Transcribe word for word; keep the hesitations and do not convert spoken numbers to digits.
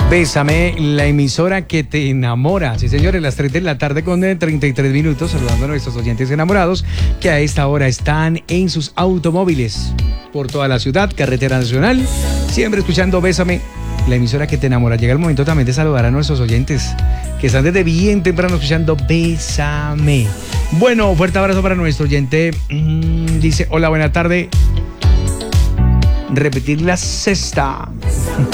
Bésame, la emisora que te enamora. Sí, señores, las tres de la tarde con treinta y tres minutos, saludando a nuestros oyentes enamorados que a esta hora están en sus automóviles por toda la ciudad, carretera nacional, siempre escuchando Bésame, la emisora que te enamora. Llega el momento también de saludar a nuestros oyentes que están desde bien temprano escuchando Bésame. Bueno, fuerte abrazo para nuestro oyente. Mm, dice, hola, buena tarde. Repetir la sexta.